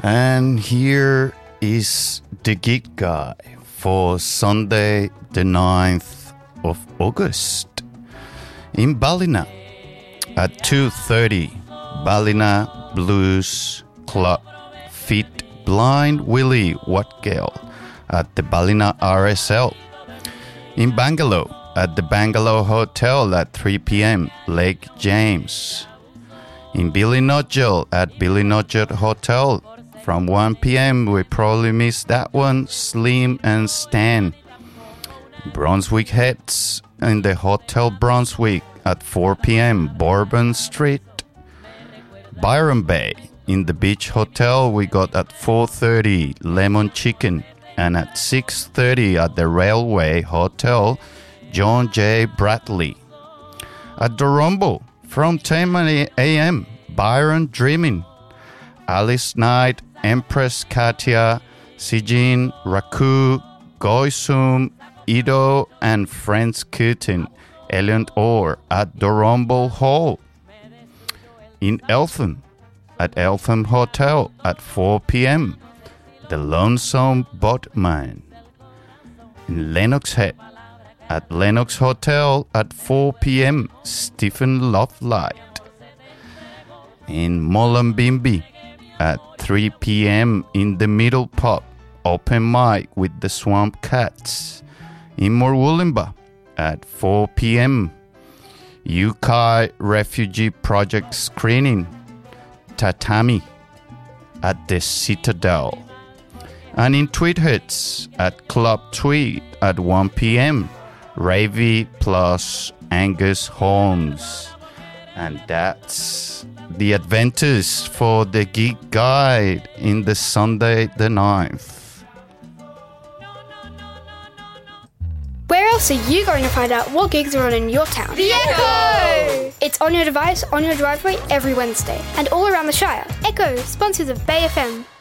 And here is the gig guide for Sunday, the 9th of August. In Ballina at 2:30, Ballina Blues Club Fit Blind Willie Watgale at the Ballina RSL. In Bangalore at the Bangalore Hotel at 3 p.m, Lake James. In Billy Nodgel at Billy Nodgel Hotel from 1 p.m, we probably missed that one, Slim and Stan. Brunswick Heads in the Hotel Brunswick at 4 p.m, Bourbon Street. Byron Bay in the Beach Hotel we got at 4:30, Lemon Chicken. And at 6:30 at the Railway Hotel, John J. Bradley. At Dorombo from 10 a.m, Byron Dreaming. Alice Knight, Empress Katia, Sijin, Raku, Goisum, Ido, and Friends Kutin, Elliot Orr at Dorombo Hall. In Eltham, at Eltham Hotel at 4 p.m, The Lonesome Boatman. In Lennox Head, at Lennox Hotel at 4 p.m, Stephen Lovelight. In Mullumbimby, at 3 p.m, in the Middle Pub, open mic with the Swamp Cats. In Murwillumbah, at 4 p.m, Yukai Refugee Project screening, Tatami, at the Citadel. And in Tweedheads, at Club Tweed at 1 p.m, Ravy plus Angus Holmes. And that's the adventures for the gig guide in the Sunday the 9th. Where else are you going to find out what gigs are on in your town? The Echo! It's on your device, on your driveway every Wednesday, and all around the Shire. Echo, sponsors of Bay FM.